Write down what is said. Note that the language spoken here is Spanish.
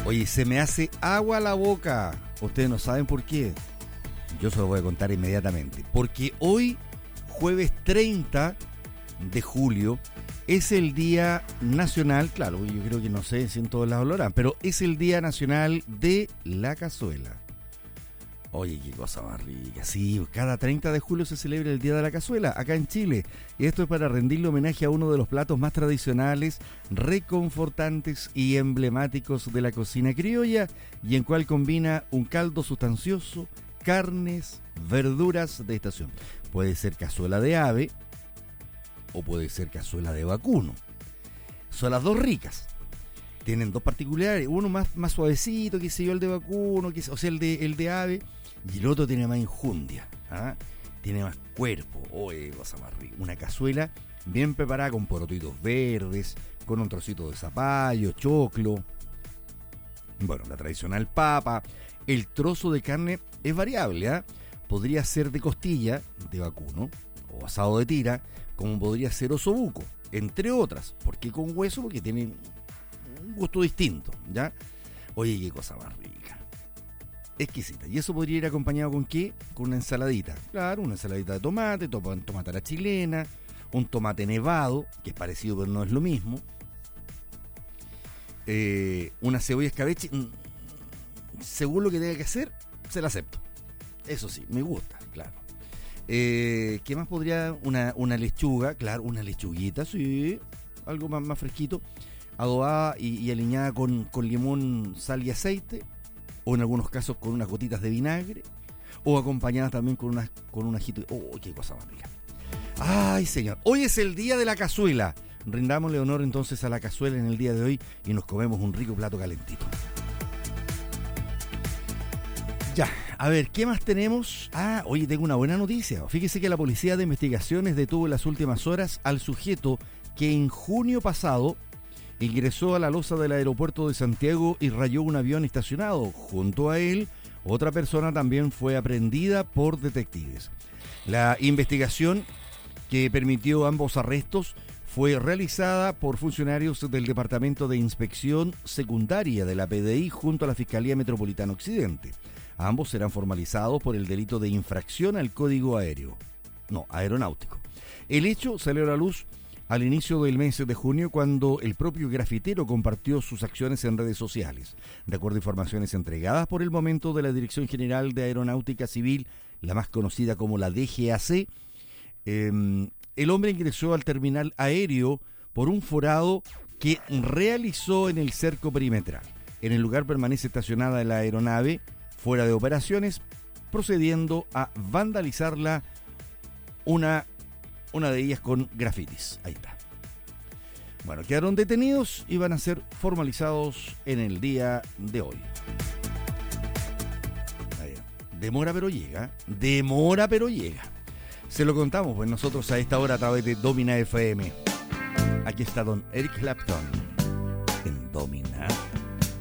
Oye, se me hace agua la boca. Ustedes no saben por qué. Yo se lo voy a contar inmediatamente. Porque hoy, jueves 30 de julio, es el Día Nacional, claro, yo creo que no sé si en todos lados lo harán, pero es el Día Nacional de la Cazuela. Oye, qué cosa más rica. Sí, cada 30 de julio se celebra el Día de la Cazuela, acá en Chile. Y esto es para rendirle homenaje a uno de los platos más tradicionales, reconfortantes y emblemáticos de la cocina criolla, y en cual combina un caldo sustancioso, carnes, verduras de estación. Puede ser cazuela de ave o puede ser cazuela de vacuno. Son las dos ricas. Tienen dos particulares, uno más suavecito, que sé yo, el de vacuno, o sea, el de ave, y el otro tiene más enjundia, ¿ah? Tiene más cuerpo. Oye, cosa más rica. Una cazuela bien preparada con porotitos verdes, con un trocito de zapallo, choclo, bueno, la tradicional papa. El trozo de carne es variable, ¿ah? Podría ser de costilla, de vacuno, o asado de tira, como podría ser osobuco, entre otras. ¿Por qué con hueso? Porque tienen un gusto distinto, ¿ya? Oye, qué cosa más rica. Exquisita. ¿Y eso podría ir acompañado con qué? Con una ensaladita. Claro, una ensaladita de tomate, tomate a la chilena, un tomate nevado, que es parecido pero no es lo mismo. Una cebolla escabeche, según lo que tenga que hacer, se la acepto. Eso sí, me gusta, claro. ¿Qué más podría? Una lechuga, claro, una lechuguita, sí, algo más fresquito, adobada y aliñada con limón, sal y aceite, o en algunos casos con unas gotitas de vinagre, o acompañadas también con un ajito. ¡Oh, qué cosa más rica! ¡Ay, señor! Hoy es el día de la cazuela. Rindámosle honor entonces a la cazuela en el día de hoy y nos comemos un rico plato calentito. Ya, a ver, ¿qué más tenemos? Oye, tengo una buena noticia. Fíjese que la Policía de Investigaciones detuvo en las últimas horas al sujeto que en junio pasado ingresó a la loza del aeropuerto de Santiago y rayó un avión estacionado. Junto a él, otra persona también fue aprehendida por detectives. La investigación que permitió ambos arrestos fue realizada por funcionarios del Departamento de Inspección Secundaria de la PDI junto a la Fiscalía Metropolitana Occidente. Ambos serán formalizados por el delito de infracción al código aeronáutico. El hecho salió a la luz al inicio del mes de junio, cuando el propio grafitero compartió sus acciones en redes sociales. De acuerdo a informaciones entregadas por el momento de la Dirección General de Aeronáutica Civil, la más conocida como la DGAC, el hombre ingresó al terminal aéreo por un forado que realizó en el cerco perimetral. En el lugar permanece estacionada la aeronave fuera de operaciones, procediendo a vandalizarla, una de ellas con grafitis. Ahí está. Bueno, quedaron detenidos y van a ser formalizados en el día de hoy. Demora pero llega. Se lo contamos pues nosotros a esta hora a través de Domina FM. Aquí está don Eric Clapton en Domina.